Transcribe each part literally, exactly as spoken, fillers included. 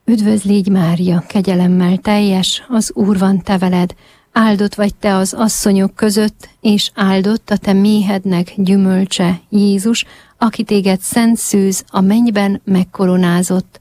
Üdvözlégy Mária, kegyelemmel teljes, az Úr van te veled, áldott vagy te az asszonyok között, és áldott a te méhednek gyümölcse, Jézus, aki téged szent szűz a mennyben megkoronázott.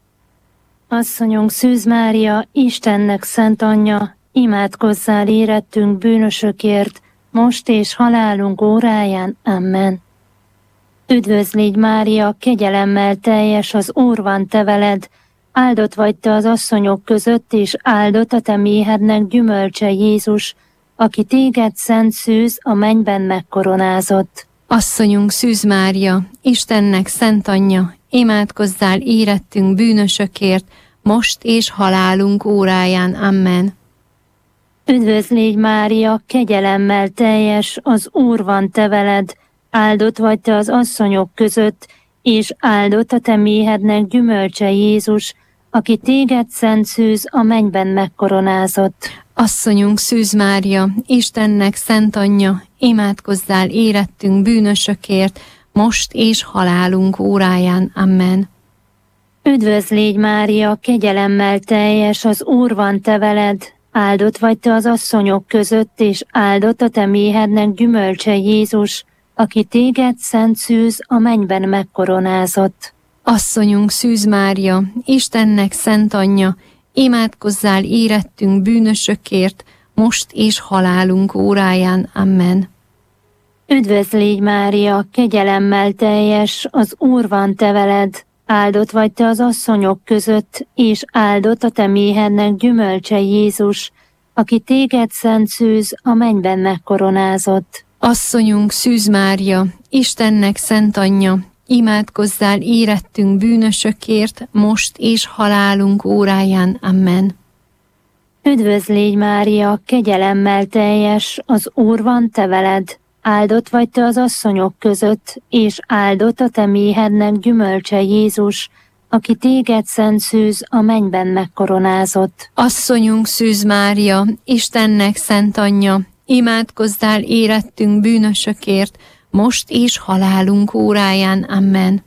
Asszonyunk Szűz Mária, Istennek szent anyja, imádkozzál érettünk bűnösökért, most és halálunk óráján. Amen. Üdvözlégy Mária, kegyelemmel teljes, az Úr van te veled, áldott vagy te az asszonyok között, és áldott a te méhednek gyümölcse, Jézus, aki téged szent szűz a mennyben megkoronázott. Asszonyunk Szűz Mária, Istennek szent anyja, imádkozzál érettünk bűnösökért, most és halálunk óráján. Amen. Üdvözlégy Mária, kegyelemmel teljes, az Úr van te veled, áldott vagy te az asszonyok között, és áldott a te méhednek gyümölcse, Jézus, aki téged szent szűz a mennyben megkoronázott. Asszonyunk Szűz Mária, Istennek szent anyja, imádkozzál érettünk bűnösökért, most és halálunk óráján. Amen. Üdvözlégy Mária, kegyelemmel teljes, az Úr van te veled, áldott vagy te az asszonyok között, és áldott a te méhednek gyümölcse, Jézus, aki téged szent szűz a mennyben megkoronázott. Asszonyunk Szűz Mária, Istennek szent anyja, imádkozzál érettünk bűnösökért, most és halálunk óráján. Amen. Üdvözlégy Mária, kegyelemmel teljes, az Úr van te veled, áldott vagy te az asszonyok között, és áldott a te méhednek gyümölcse, Jézus, aki téged szent szűz a mennyben megkoronázott. Asszonyunk Szűz Mária, Istennek szent anyja, imádkozzál érettünk bűnösökért, most és halálunk óráján. Amen. Üdvözlégy Mária, kegyelemmel teljes, az Úr van te veled, áldott vagy te az asszonyok között, és áldott a te méhednek gyümölcse, Jézus, aki téged szent szűz a mennyben megkoronázott. Asszonyunk Szűz Mária, Istennek szent anyja, imádkozzál érettünk bűnösökért, most és halálunk óráján. Amen.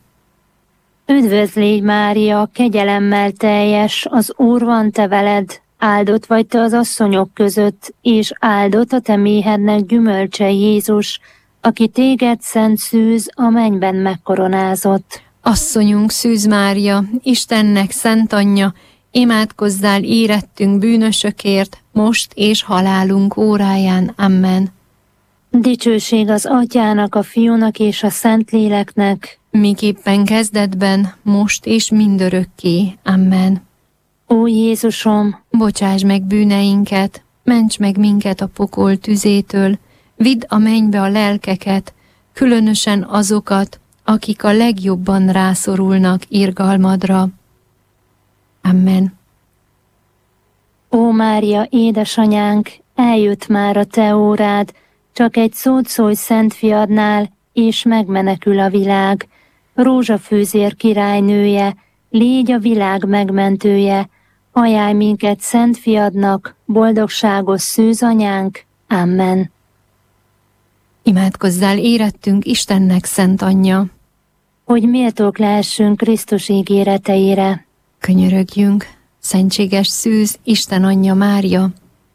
Üdvözlégy Mária, kegyelemmel teljes, az Úr van te veled, áldott vagy te az asszonyok között, és áldott a te méhednek gyümölcse, Jézus, aki téged szent szűz a mennyben megkoronázott. Asszonyunk Szűz Mária, Istennek szent anyja, imádkozzál érettünk bűnösökért, most és halálunk óráján. Amen. Dicsőség az Atyának, a Fiúnak és a Szentléleknek, miképpen kezdetben, most és mindörökké. Amen. Ó Jézusom, bocsáss meg bűneinket, ments meg minket a pokol tüzétől, vidd a mennybe a lelkeket, különösen azokat, akik a legjobban rászorulnak irgalmadra. Amen. Ó Mária, édesanyánk, eljött már a te órád, csak egy szót szólj Szent Fiadnál, és megmenekül a világ. Rózsafűzér királynője, légy a világ megmentője, ajánlj minket Szent Fiadnak, boldogságos szűzanyánk. Amen. Imádkozzál érettünk Istennek szent anyja, hogy méltók lehessünk Krisztus ígéreteire. Könyörögjünk, szentséges szűz Isten anyja Mária,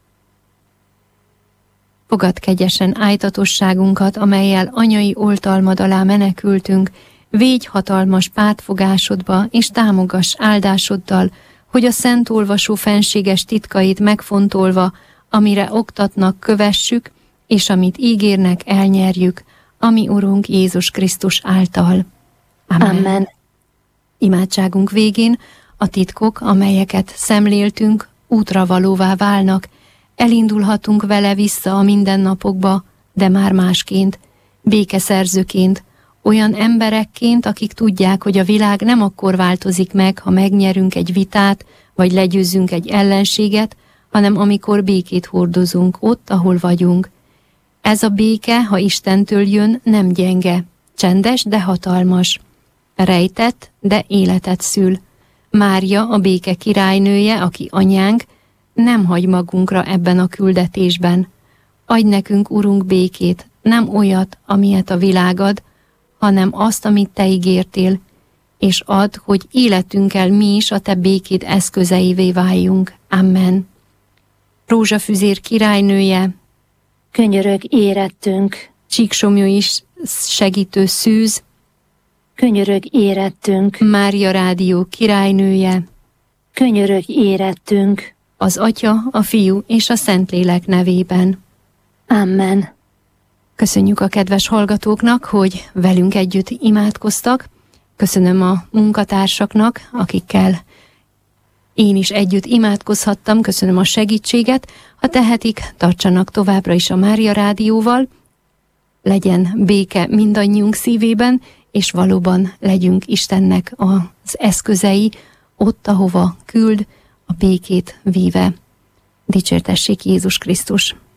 fogadd kegyesen ájtatosságunkat, amellyel anyai oltalmad alá menekültünk, védj hatalmas pártfogásodba, és támogass áldásoddal, hogy a szent olvasó fenséges titkait megfontolva, amire oktatnak, kövessük, és amit ígérnek, elnyerjük, ami Urunk Jézus Krisztus által. Amen. Amen. Imádságunk végén a titkok, amelyeket szemléltünk, útra valóvá válnak, elindulhatunk vele vissza a mindennapokba, de már másként, békeszerzőként, olyan emberekként, akik tudják, hogy a világ nem akkor változik meg, ha megnyerünk egy vitát, vagy legyőzzünk egy ellenséget, hanem amikor békét hordozunk ott, ahol vagyunk. Ez a béke, ha Istentől jön, nem gyenge, csendes, de hatalmas, rejtett, de életet szül. Mária, a béke királynője, aki anyánk, nem hagy magunkra ebben a küldetésben. Adj nekünk, Urunk, békét, nem olyat, amilyet a világ ad, hanem azt, amit te ígértél. és add, hogy életünkkel mi is a te békéd eszközeivé váljunk. Amen. Rózsafüzér királynője, könyörög érettünk, Csíksomlyó is segítő szűz, könyörög érettünk, Mária Rádió királynője, könyörög érettünk. az Atya, a Fiú és a Szentlélek nevében. Amen. Köszönjük a kedves hallgatóknak, hogy velünk együtt imádkoztak. Köszönöm a munkatársaknak, akikkel én is együtt imádkozhattam. Köszönöm a segítséget. Ha tehetik, tartsanak továbbra is a Mária Rádióval. Legyen béke mindannyiunk szívében, és valóban legyünk Istennek az eszközei, ott, ahova küld, a békét víve. Dicsértessék Jézus Krisztus!